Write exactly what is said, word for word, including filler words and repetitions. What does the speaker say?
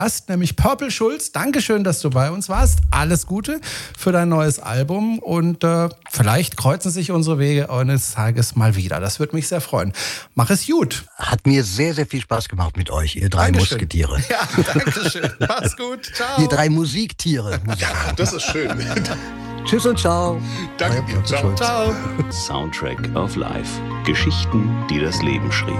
Gast, nämlich Purple Schulz. Dankeschön, dass du bei uns warst. Alles Gute für dein neues Album und äh, vielleicht kreuzen sich unsere Wege eines Tages mal wieder. Das würde mich sehr freuen. Mach es gut. Hat mir sehr, sehr viel Spaß gemacht mit euch, ihr drei Dankeschön. Musketiere. Ja, danke schön. Mach's gut. Ciao. Ihr drei Musiktiere. Ja, das ist schön. Tschüss und ciao. Danke Euer dir. Purple Ciao. Schulz. Ciao. Soundtrack of Life. Geschichten, die das Leben schrieben.